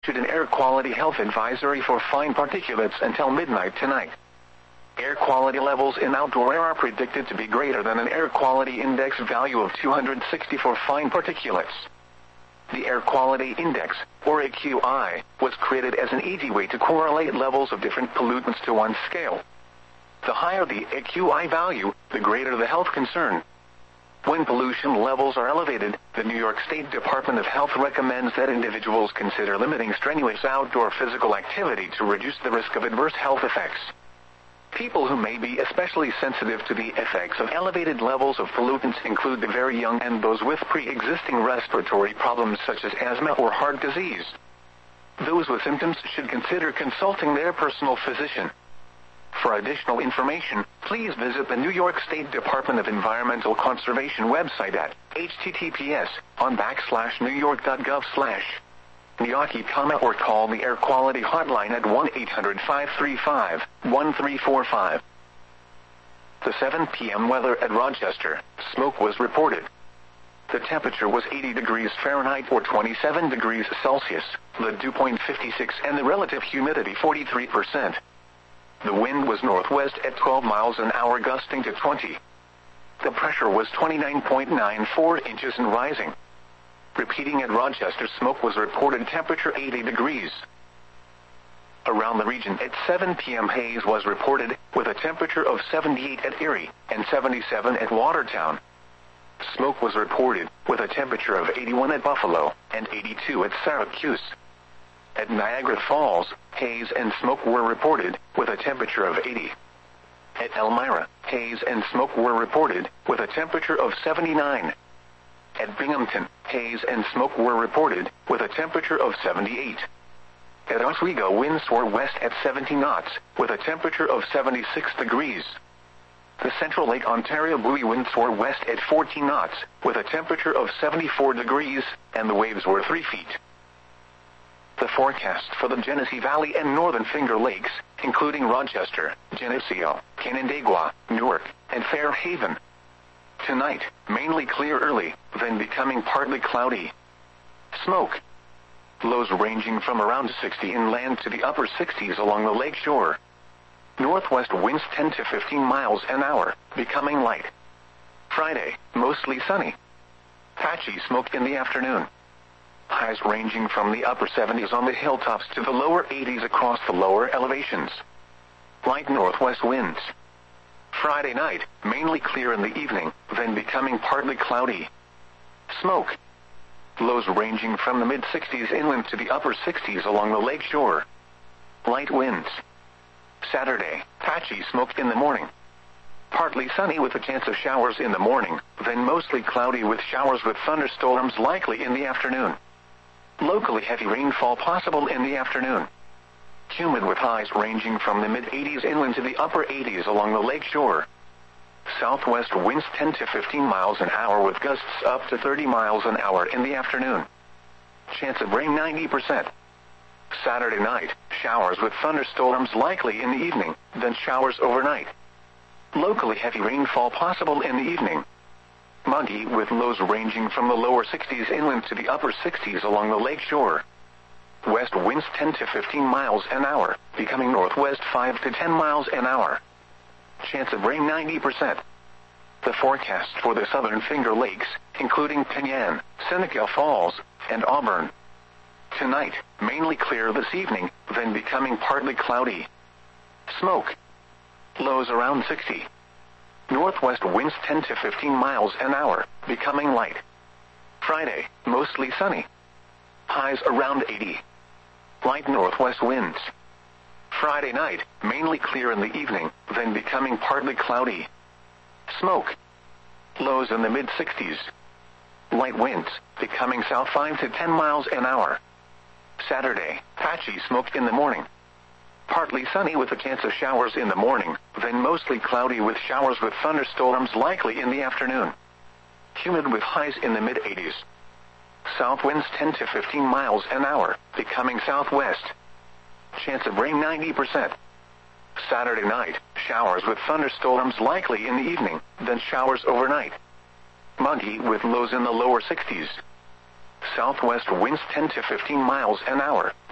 issued an air quality health advisory for fine particulates until midnight tonight. Air quality levels in outdoor air are predicted to be greater than an air quality index value of 260 for fine particulates. The Air Quality Index, or AQI, was created as an easy way to correlate levels of different pollutants to one scale. The higher the AQI value, the greater the health concern. When pollution levels are elevated, the New York State Department of Health recommends that individuals consider limiting strenuous outdoor physical activity to reduce the risk of adverse health effects. People who may be especially sensitive to the effects of elevated levels of pollutants include the very young and those with pre-existing respiratory problems such as asthma or heart disease. Those with symptoms should consider consulting their personal physician. For additional information, please visit the New York State Department of Environmental Conservation website at https://newyork.gov/NYAKI, or call the Air Quality Hotline at 1-800-535-1345. The 7 p.m. weather at Rochester. Smoke was reported. The temperature was 80 degrees Fahrenheit or 27 degrees Celsius, the dew point 56 and the relative humidity 43%. The wind was northwest at 12 miles an hour gusting to 20. The pressure was 29.94 inches and rising. Repeating at Rochester, smoke was reported, temperature 80 degrees. Around the region at 7 p.m. haze was reported, with a temperature of 78 at Erie and 77 at Watertown. Smoke was reported, with a temperature of 81 at Buffalo and 82 at Syracuse. At Niagara Falls, haze and smoke were reported, with a temperature of 80. At Elmira, haze and smoke were reported, with a temperature of 79. At Binghamton, haze and smoke were reported, with a temperature of 78. At Oswego, winds were west at 70 knots, with a temperature of 76 degrees. The Central Lake Ontario buoy winds were west at 14 knots, with a temperature of 74 degrees, and the waves were 3 feet. The forecast for the Genesee Valley and Northern Finger Lakes, including Rochester, Geneseo, Canandaigua, Newark, and Fairhaven. Tonight, mainly clear early, then becoming partly cloudy. Smoke. Lows ranging from around 60 inland to the upper 60s along the lake shore. Northwest winds 10 to 15 miles an hour, becoming light. Friday, mostly sunny. Patchy smoke in the afternoon. Highs ranging from the upper 70s on the hilltops to the lower 80s across the lower elevations. Light northwest winds. Friday night, mainly clear in the evening, then becoming partly cloudy. Smoke. Lows ranging from the mid-60s inland to the upper 60s along the lake shore. Light winds. Saturday, patchy smoke in the morning. Partly sunny with a chance of showers in the morning, then mostly cloudy with showers with thunderstorms likely in the afternoon. Locally heavy rainfall possible in the afternoon. Humid with highs ranging from the mid-80s inland to the upper 80s along the lake shore. Southwest winds 10 to 15 miles an hour with gusts up to 30 miles an hour in the afternoon. Chance of rain 90%. Saturday night, showers with thunderstorms likely in the evening, then showers overnight. Locally heavy rainfall possible in the evening. Muggy with lows ranging from the lower 60s inland to the upper 60s along the lake shore. West winds 10 to 15 miles an hour, becoming northwest 5 to 10 miles an hour. Chance of rain 90%. The forecast for the Southern Finger Lakes, including Penyan, Seneca Falls, and Auburn. Tonight, mainly clear this evening, then becoming partly cloudy. Smoke. Lows around 60. Northwest winds 10 to 15 miles an hour, becoming light. Friday, mostly sunny. Highs around 80. Light northwest winds. Friday night, mainly clear in the evening, then becoming partly cloudy. Smoke. Lows in the mid-60s. Light winds, becoming south 5 to 10 miles an hour. Saturday, patchy smoke in the morning. Partly sunny with a chance of showers in the morning, then mostly cloudy with showers with thunderstorms likely in the afternoon. Humid with highs in the mid-80s. South winds 10 to 15 miles an hour, becoming southwest. Chance of rain 90%. Saturday night, showers with thunderstorms likely in the evening, then showers overnight. Muggy with lows in the lower 60s. Southwest winds 10 to 15 miles an hour,